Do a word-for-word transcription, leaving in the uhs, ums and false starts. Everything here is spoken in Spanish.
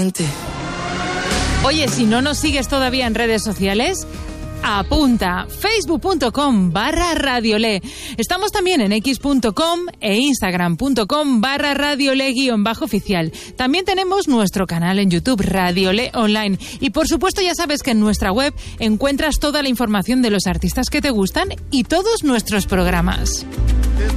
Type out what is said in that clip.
adelante. Oye, si no nos sigues todavía en redes sociales, apunta, facebook.com barra radiole. Estamos también en x.com e instagram.com barra radiole guión bajo oficial. También tenemos nuestro canal en YouTube, Radiole Online. Y por supuesto ya sabes que en nuestra web encuentras toda la información de los artistas que te gustan y todos nuestros programas.